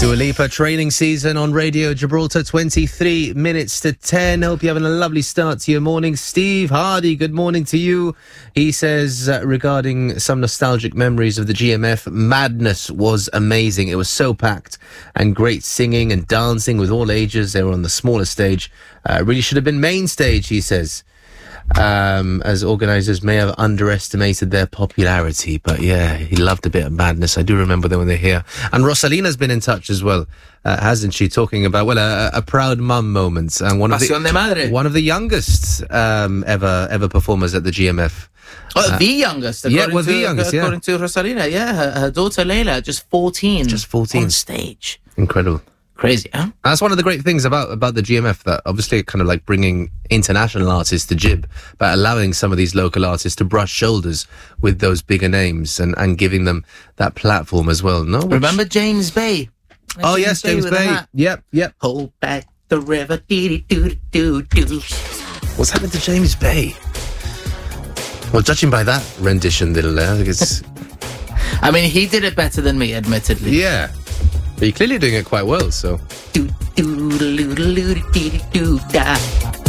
Dua Lipa, training season on Radio Gibraltar, 23 minutes to 10. Hope you're having a lovely start to your morning. Steve Hardy, good morning to you. He says, regarding some nostalgic memories of the GMF, madness was amazing. It was so packed and great singing and dancing with all ages. They were on the smaller stage. Really should have been main stage, he says. As organisers may have underestimated their popularity. But yeah, he loved a bit of madness. I do remember them when they're here. And Rosalina's been in touch as well, hasn't she? Talking about, well, a proud mum moment. And one of the youngest ever performers at the GMF. Oh, the youngest. According to Rosalina, her daughter Leila, just 14. Just 14. On stage. Incredible. Crazy, huh? That's one of the great things about the GMF, that obviously kind of like bringing international artists to Gib, but allowing some of these local artists to brush shoulders with those bigger names and giving them that platform as well. No, remember James Bay? James Bay. Yep. Hold back the river. Doo-doo-doo-doo-doo. What's happened to James Bay? Well, judging by that rendition, I think it's... I mean, he did it better than me, admittedly. Yeah. But you're clearly doing it quite well, so...